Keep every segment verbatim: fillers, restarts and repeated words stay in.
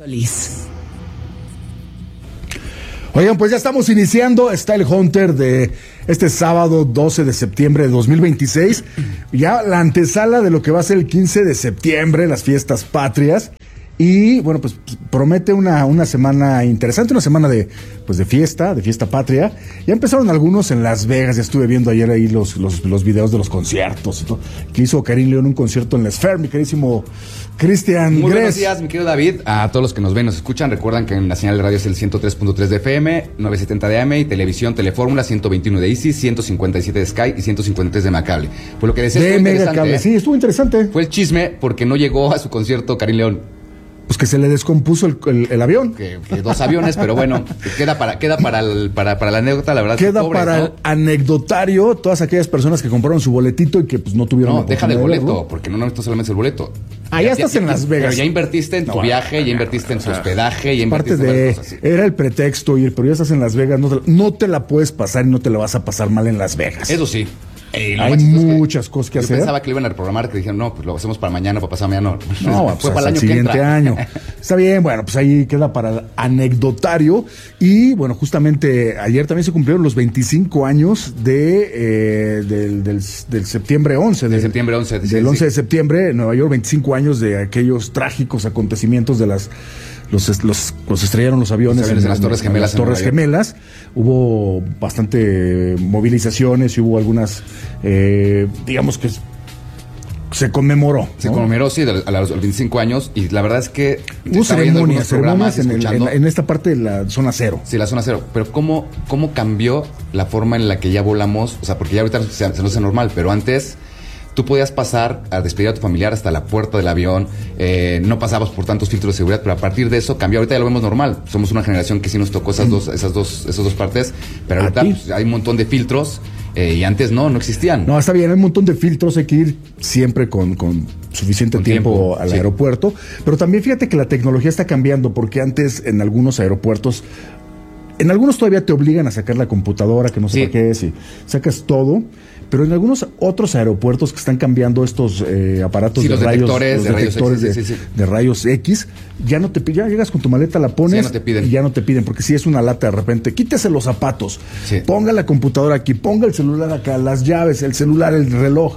Solís. Oigan, pues ya estamos iniciando Style Hunter de este sábado doce de septiembre de dos mil veintiséis. Ya la antesala de lo que va a ser el quince de septiembre, las fiestas patrias. Y bueno, pues promete una, una semana interesante, una semana de, pues de fiesta, de fiesta patria. Ya empezaron algunos en Las Vegas, ya estuve viendo ayer ahí los, los, los videos de los conciertos y todo. Que hizo Karim León un concierto en La Esfera, mi queridísimo Cristian Muy Gres. buenos días, mi querido David. A todos los que nos ven, nos escuchan, recuerdan que en la señal de radio es el ciento tres punto tres de F M, novecientos setenta de A M y televisión, Telefórmula, ciento veintiuno de Easy, ciento cincuenta y siete de Sky y ciento cincuenta y tres de Macable. Pues lo que decía De estuvo Mega interesante, Cable, ¿eh? sí, estuvo interesante. Fue el chisme porque no llegó a su concierto Karim León. Pues que se le descompuso el, el, el avión. Que, que dos aviones, pero bueno, queda para queda para el, para, para la anécdota, la verdad. Queda pobres, para ¿no? el anecdotario todas aquellas personas que compraron su boletito y que pues no tuvieron No, la deja del oportunidad de boleto, verlo. porque no necesitas solamente el boleto. Ah, ya estás en Las Vegas. Pero ya invertiste en tu No, viaje, ya invertiste en tu hospedaje, ya Parte invertiste en de, varias cosas. Sí. era el pretexto ir, pero ya estás en Las Vegas, no te, la- no te la puedes pasar y no te la vas a pasar mal en Las Vegas. Eso sí. Eh, lo Hay más chistoso es que muchas cosas que yo hacer. pensaba que lo iban a reprogramar, que dijeron, no, pues lo hacemos para mañana, para pasar mañana. No, No, fue pues para hasta el año el que siguiente entra. año. Está bien, bueno, pues ahí queda para el anecdotario. Y bueno, justamente ayer también se cumplieron los veinticinco años de eh, del, del, del septiembre once. De septiembre once, sí, Del sí. once de septiembre, en Nueva York, veinticinco años de aquellos trágicos acontecimientos de las... Los, es- los, los estrellaron los aviones, Los aviones en las Torres Gemelas las en Torres Nueva York. Gemelas. Hubo bastante movilizaciones y hubo algunas, eh, digamos que se conmemoró. Se ¿no? conmemoró, sí, de- a los veinticinco años, y la verdad es que Hubo estaba viendo ceremonias, algunos programas ceremonias en, el- escuchando- en- en esta parte de la zona cero. Sí, la zona cero. Pero ¿cómo, cómo cambió la forma en la que ya volamos? O sea, porque ya ahorita se, se nos hace normal, pero antes tú podías pasar a despedir a tu familiar hasta la puerta del avión, eh, no pasabas por tantos filtros de seguridad, pero a partir de eso cambió. Ahorita ya lo vemos normal. Somos una generación que sí nos tocó esas dos, esas dos, esas dos partes, pero ¿A ahorita ti? pues, hay un montón de filtros eh, y antes no, no existían. No, está bien, hay un montón de filtros, hay que ir siempre con, con suficiente Con tiempo, tiempo, al sí. aeropuerto. Pero también fíjate que la tecnología está cambiando, porque antes en algunos aeropuertos, en algunos todavía te obligan a sacar la computadora, que no sé Sí. para qué es, y sacas todo. Pero en algunos otros aeropuertos que están cambiando estos eh, aparatos Sí, de los rayos, detectores los de rayos detectores X, de, sí, sí, sí. de rayos X, ya no te pi- ya llegas con tu maleta, la pones Sí, ya no te piden. y ya no te piden, porque si es una lata de repente, quítese los zapatos, Sí. ponga la computadora aquí, ponga el celular acá, las llaves, el celular, el reloj.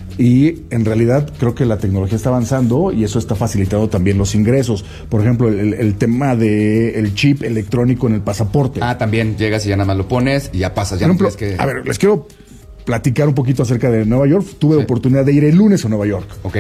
Y en realidad creo que la tecnología está avanzando y eso está facilitando también los ingresos. Por ejemplo, el, el tema de el chip electrónico en el pasaporte. Ah, también llegas y ya nada más lo pones y ya pasas. Ya Por no ejemplo, tienes que... a ver, les quiero platicar un poquito acerca de Nueva York. Tuve Sí. oportunidad de ir el lunes a Nueva York. Ok.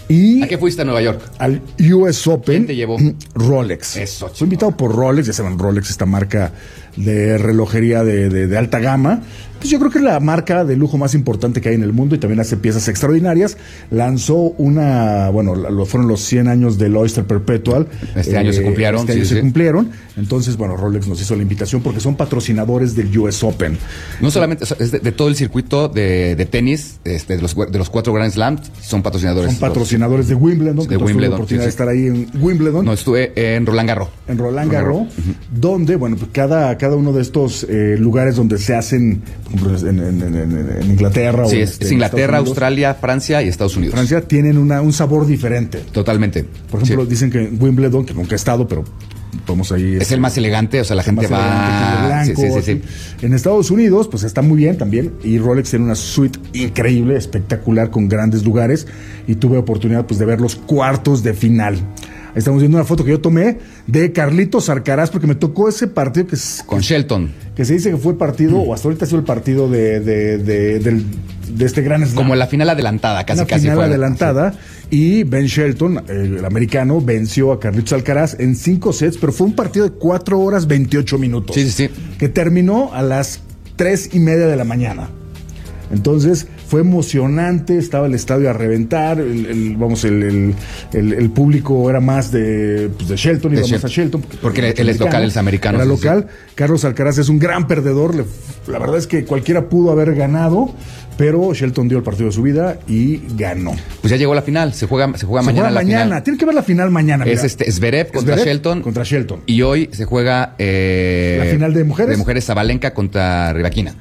Y ¿A qué fuiste a Nueva York? al U S Open. ¿Quién te llevó? Rolex. Eso, Fui chico. invitado por Rolex, ya saben, Rolex, esta marca de relojería de, de- de alta gama. Pues yo creo que es la marca de lujo más importante que hay en el mundo y también hace piezas extraordinarias. Lanzó una, bueno, lo fueron los cien años del Oyster Perpetual. Este año se cumplieron, Este sí, año se sí. cumplieron. Entonces, bueno, Rolex nos hizo la invitación porque son patrocinadores del U S Open. No solamente, o sea, es de, de todo el circuito de, de tenis, este, de, los, de los cuatro Grand Slams, son patrocinadores. Son patrocinadores de Wimbledon. que De tú tuve Wimbledon, la oportunidad sí, sí. de estar ahí en Wimbledon. No, estuve en Roland Garros. En Roland Roland Garros, Garros. donde, bueno, pues cada, cada uno de estos eh, lugares donde se hacen, por ejemplo, en, en- en- en- en Inglaterra Sí, o es, este, es en Inglaterra, Estados Unidos, Australia, Francia y Estados Unidos. Francia, tienen una, un sabor diferente. Totalmente. Por ejemplo, Sí. dicen que en Wimbledon, que nunca he estado, pero podemos ahí... Es el más elegante, o sea, la gente más elegante, va... que es de blanco, sí, sí, sí, sí. En Estados Unidos, pues está muy bien también. Y Rolex tiene una suite increíble, espectacular, con grandes lugares. Y tuve oportunidad, pues, de ver los cuartos de final. Ahí estamos viendo una foto que yo tomé de Carlitos Alcaraz, porque me tocó ese partido que, es- Con Shelton. que se dice que fue el partido, o hasta ahorita ha sido el partido de, de, de, del- de este gran slam. Como la final adelantada, casi Una casi final fue. adelantada. Y Ben Shelton, el americano, venció a Carlitos Alcaraz en cinco sets, pero fue un partido de cuatro horas veintiocho minutos. Sí, sí, sí. Que terminó a las tres y media de la mañana. Entonces fue emocionante, estaba el estadio a reventar, el, el- vamos, el, el, el- el público era más de, pues de Shelton, De iba más Shelton. a Shelton. Porque él es americano, local, él es americano, Era sí, local. Carlos Alcaraz es un gran perdedor, le- la verdad es que cualquiera pudo haber ganado, pero Shelton dio el partido de su vida y ganó. Pues ya llegó la final, se juega, se juega Se mañana juega la mañana, final. tienen que ver la final mañana. Es mira. este Zverev contra Zverev Shelton. Contra Shelton. Y hoy se juega... eh, ¿La final de mujeres? De mujeres, Sabalenka contra Rybakina.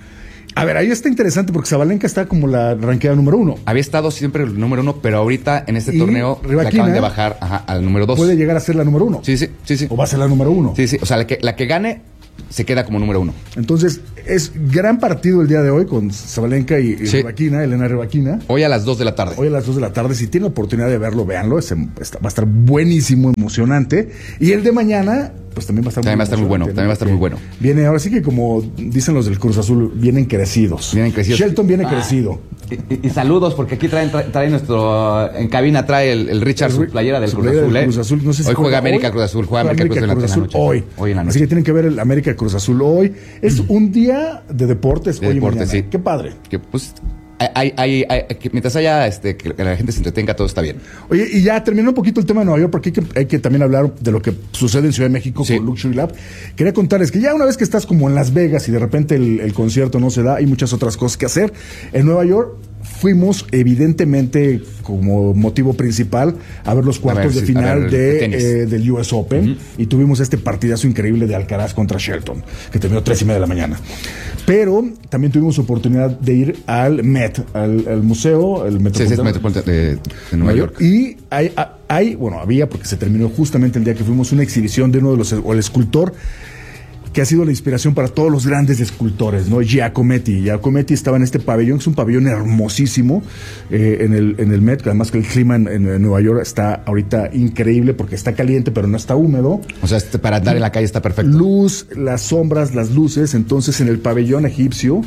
A ver, ahí está interesante porque Sabalenka está como la ranqueada número uno. Había estado siempre el número uno, pero ahorita en este Y torneo le Rybakina acaban de bajar ajá, al número dos. Puede llegar a ser la número uno. Sí, sí, sí, sí. O va a ser la número uno. Sí, sí. O sea, la que, la que gane se queda como número uno. Entonces, es gran partido el día de hoy con Sabalenka y, y Sí. Rybakina, Elena Rybakina. Hoy a las dos de la tarde. Hoy a las dos de la tarde, si tienen la oportunidad de verlo, véanlo. Es, está- va a estar buenísimo, emocionante. Y el de mañana, pues también va a estar También va a estar muy bueno, emocionante, también va a estar muy bueno. Viene, ahora sí que como dicen los del Cruz Azul, vienen crecidos. Vienen crecidos. Shelton viene Ah. crecido. Y, y- y saludos, porque aquí traen, trae, trae nuestro. En cabina trae el, el Richard El su Ri- playera del su Cruz playera Azul. del ¿eh? Cruz Azul. No sé si hoy juega América hoy. Cruz Azul, juega América Cruz Azul en la- en la noche. hoy. Hoy en la noche. Así que tienen que ver el América Cruz Azul hoy. Es un día de deportes De hoy deporte, y mañana. sí. Qué padre. Que, pues, hay, hay, hay- que mientras haya este, que la gente se entretenga, todo está bien. Oye, y ya terminó un poquito el tema de Nueva York, porque hay que, hay que también hablar de lo que sucede en Ciudad de México Sí. con Luxury Lab. Quería contarles que ya una vez que estás como en Las Vegas y de repente el, el concierto no se da, hay muchas otras cosas que hacer. En Nueva York fuimos evidentemente como motivo principal a ver los cuartos ver, de sí, final a ver, de, de tenis. eh, del U S Open y tuvimos este partidazo increíble de Alcaraz contra Shelton, que terminó tres y media de la mañana. Pero también tuvimos oportunidad de ir al Met, al, al museo, el Sí, sí, es Metropolitano Metropolitan de, de Nueva York. y hay, hay, bueno, había, porque se terminó justamente el día que fuimos, una exhibición de uno de los, o el escultor que ha sido la inspiración para todos los grandes escultores, ¿no? Giacometti. Giacometti estaba en este pabellón, que es un pabellón hermosísimo eh, en, el, en el Met, además que el clima en, en- en Nueva York está ahorita increíble porque está caliente, pero no está húmedo. O sea, este, para andar en la calle está perfecto. Luz, las sombras, las luces. Entonces, en el pabellón egipcio,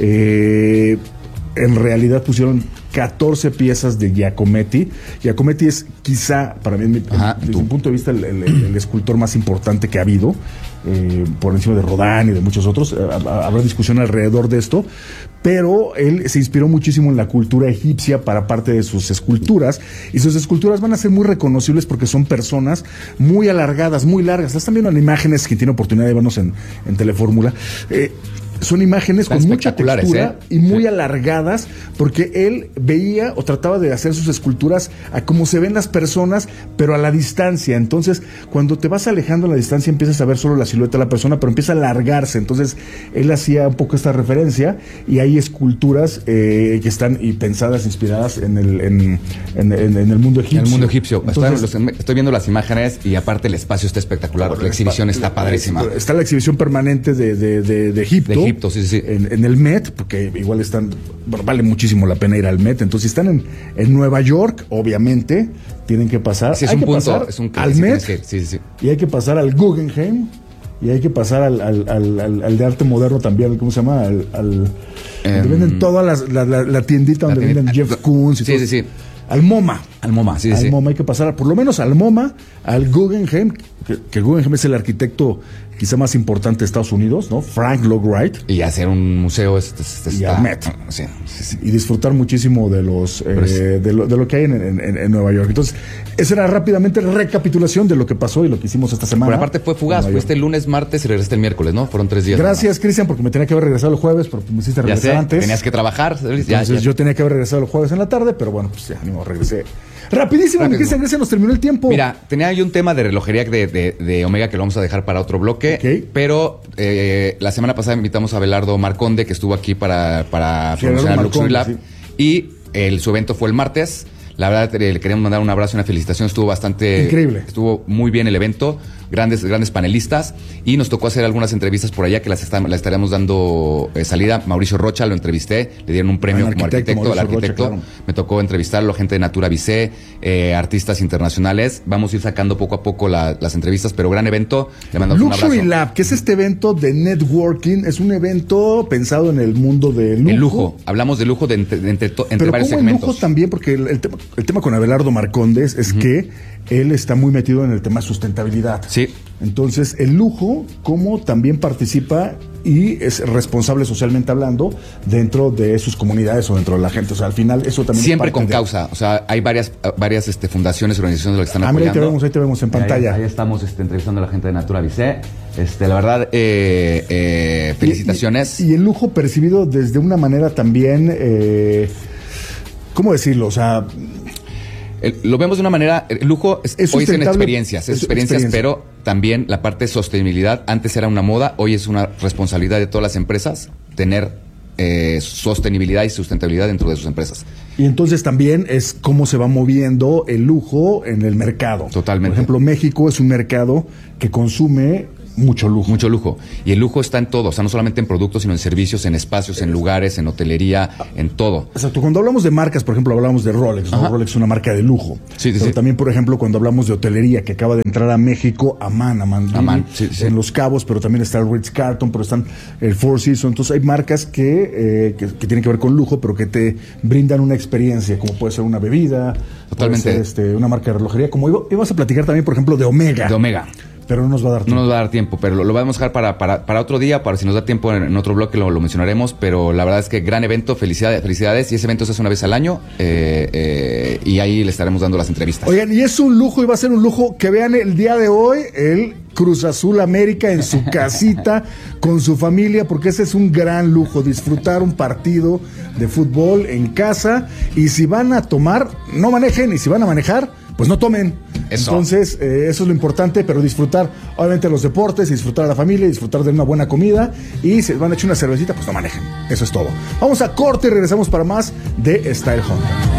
eh, en realidad pusieron catorce piezas de Giacometti. Giacometti es quizá, para mí, en mi- Ajá, desde tú. mi punto de vista, el, el- el escultor más importante que ha habido, eh, por encima de Rodin y de muchos otros. Eh, hab- Habrá discusión alrededor de esto, pero él se inspiró muchísimo en la cultura egipcia para parte de sus esculturas, y sus esculturas van a ser muy reconocibles porque son personas muy alargadas, muy largas. Están viendo en imágenes, que tiene oportunidad de vernos en, en Telefórmula. Eh, son imágenes Están con mucha espectaculares, textura ¿eh? y muy Sí. alargadas, porque él veía o trataba de hacer sus esculturas a como se ven las personas, pero a la distancia. Entonces, cuando te vas alejando a la distancia, empiezas a ver solo la silueta de la persona, pero empieza a alargarse. Entonces, él hacía un poco esta referencia, y hay esculturas eh, que están y pensadas, inspiradas en el, en, en- en- en el mundo egipcio. En el mundo egipcio. Entonces, Están los- estoy viendo las imágenes y aparte el espacio está espectacular. Bueno, la exhibición está- está padrísima. Está la exhibición permanente de, de, de, de Egipto. De Egipto, sí, sí, sí. En, en el Met, porque igual están, bueno, vale muchísimo la pena ir al Met. Entonces, si están en, en Nueva York, obviamente, tienen que pasar. Sí, es hay un que punto. pasar Es un al sí, Met, tienes que- sí, sí, sí. y hay que pasar al Guggenheim, y hay que pasar al, al, al, al- al de arte moderno también, ¿cómo se llama? Al, al donde Em, venden todas las, la, la, la tiendita la donde tiendita- venden Jeff Koons y Sí, todo. sí, sí. Al MoMA. Al MoMA, sí, al sí. MoMA hay que pasar, por lo menos al MoMA, al Guggenheim, que, que Guggenheim es el arquitecto quizá más importante de Estados Unidos, ¿no? Frank Lloyd Wright. Y hacer un museo es, es- es- Y está- al Met. Sí, sí, sí. Y disfrutar muchísimo de los eh, es- de, lo, de lo que hay en, en- en- en Nueva York. Entonces, esa era rápidamente la recapitulación de lo que pasó y lo que hicimos esta semana. Pero aparte fue fugaz. en Nueva Fuiste York. el lunes, martes y regresaste el miércoles, ¿no? Fueron tres días. Gracias, Cristian, porque me tenía que haber regresado el jueves, pero me hiciste nada más. Ya regresar sé, antes. tenías que trabajar. Ya, Entonces ya. yo tenía que haber regresado el jueves en la tarde, pero bueno, pues ya, no, regresé. Rapidísimo, mi Rápido. Cristian, gracias, nos terminó el tiempo. Mira, tenía yo un tema de relojería de, de- de Omega que lo vamos a dejar para otro bloque. Ok. Pero eh, la semana pasada invitamos a Abelardo Marconde, que estuvo aquí para, para Sí, promocionar Abelardo Luxury Lab. Marconde, Y el, su evento fue el martes. La verdad, eh, le queríamos mandar un abrazo y una felicitación. Estuvo bastante... Increíble. Estuvo muy bien el evento. Grandes, grandes panelistas. Y nos tocó hacer algunas entrevistas por allá que las, está- las estaremos dando eh, salida. Mauricio Rocha lo entrevisté. Le dieron un premio Al como arquitecto, arquitecto. Al Mauricio Rocha, arquitecto. claro. Me tocó entrevistarlo, gente de Natura Vicé, eh, artistas internacionales. Vamos a ir sacando poco a poco la- las entrevistas, pero gran evento. Le mandamos un Luxury abrazo. Lab, que es este evento de networking, es un evento pensado en el mundo del lujo. El lujo. Hablamos de lujo de entre, de entre, to- entre Pero varios como el segmentos. lujo también, porque el, el tema, el tema con Abelardo Marcondes es que él está muy metido en el tema de sustentabilidad. Sí. Entonces, el lujo, como también participa y es responsable socialmente hablando dentro de sus comunidades o dentro de la gente. O sea, al final eso también Siempre es parte con de- causa. O sea, hay varias, varias este, fundaciones, organizaciones que están Ah, mira, ahí apoyando. te vemos, ahí te vemos en pantalla. Ahí, ahí estamos este, entrevistando a la gente de Natura Vicé. Este, la verdad, eh, eh, felicitaciones. Y, y el lujo percibido desde una manera también, eh, ¿cómo decirlo? O sea, El- lo vemos de una manera, el lujo es, Es hoy es en sustentable, experiencias, es es experiencias, experiencia. pero también la parte de sostenibilidad, antes era una moda, hoy es una responsabilidad de todas las empresas tener eh, sostenibilidad y sustentabilidad dentro de sus empresas. Y entonces también es cómo se va moviendo el lujo en el mercado. Totalmente. Por ejemplo, México es un mercado que consume mucho lujo. Mucho lujo. Y el lujo está en todo, o sea, no solamente en productos, sino en servicios, en espacios, en lugares, en hotelería, en todo. Exacto. Cuando hablamos de marcas, por ejemplo, hablamos de Rolex, ¿no? Rolex es una marca de lujo. Sí, sí, Pero sí. también, por ejemplo, cuando hablamos de hotelería, que acaba de entrar a México, Aman, Aman, Aman, sí, sí. en Los Cabos, pero también está el Ritz Carlton, pero están el Four Seasons. Entonces hay marcas que, eh, que, que tienen que ver con lujo, pero que te brindan una experiencia, como puede ser una bebida, Totalmente. puede ser este, una marca de relojería. Como iba- ibas a platicar también, por ejemplo, de Omega. De Omega. Pero no nos va a dar No tiempo. nos va a dar tiempo, pero lo, lo vamos a dejar para, para, para otro día, para si nos da tiempo en, en otro bloque lo, lo mencionaremos, pero la verdad es que gran evento, felicidades, felicidades, y ese evento se hace una vez al año, eh, eh, y ahí le estaremos dando las entrevistas. Oigan, y es un lujo, y va a ser un lujo que vean el día de hoy el Cruz Azul América en su casita con su familia, porque ese es un gran lujo, disfrutar un partido de fútbol en casa, y si van a tomar, no manejen, y si van a manejar, pues no tomen. Eso. Entonces, eh, eso es lo importante, pero disfrutar, obviamente, los deportes, disfrutar a la familia, disfrutar de una buena comida, y si van a echar una cervecita, pues no manejen. Eso es todo. Vamos a corte y regresamos para más de Style Hunter.